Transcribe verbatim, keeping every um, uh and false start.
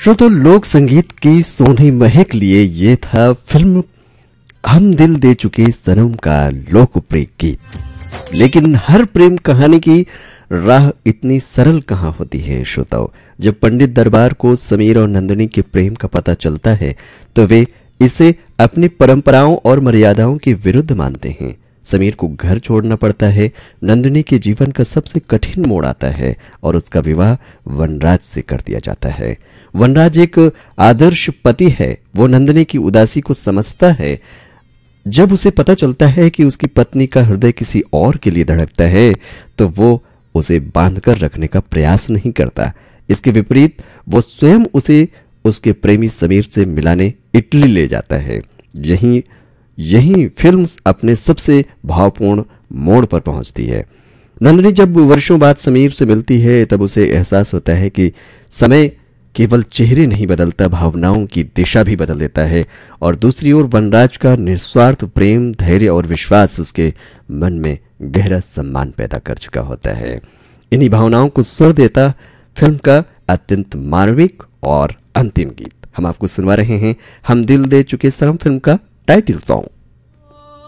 श्रोतो, लोक संगीत की सोधी महक लिए ये था फिल्म हम दिल दे चुके सनम का लोकप्रिय गीत। लेकिन हर प्रेम कहानी की राह इतनी सरल कहां होती है श्रोताओं। जब पंडित दरबार को समीर और नंदिनी के प्रेम का पता चलता है तो वे इसे अपनी परंपराओं और मर्यादाओं के विरुद्ध मानते हैं। समीर को घर छोड़ना पड़ता है, नंदिनी के जीवन का सबसे कठिन मोड़ आता है और उसका विवाह वनराज से कर दिया जाता है। वनराज एक आदर्श पति है, वो नंदिनी की उदासी को समझता है। जब उसे पता चलता है कि उसकी पत्नी का हृदय किसी और के लिए धड़कता है तो वो उसे बांधकर रखने का प्रयास नहीं करता। इसके विपरीत वो स्वयं उसे उसके प्रेमी समीर से मिलाने इटली ले जाता है। यही यही फिल्म अपने सबसे भावपूर्ण मोड़ पर पहुंचती है। नंदिनी जब वर्षों बाद समीर से मिलती है तब उसे एहसास होता है कि समय केवल चेहरे नहीं बदलता, भावनाओं की दिशा भी बदल देता है। और दूसरी ओर वनराज का निस्वार्थ प्रेम, धैर्य और विश्वास उसके मन में गहरा सम्मान पैदा कर चुका होता है। इन्हीं भावनाओं को स्वर देता फिल्म का अत्यंत मार्मिक और अंतिम गीत। हम आपको सुनवा रहे हैं हम दिल दे चुके सनम फिल्म का टाइटल सॉन्ग।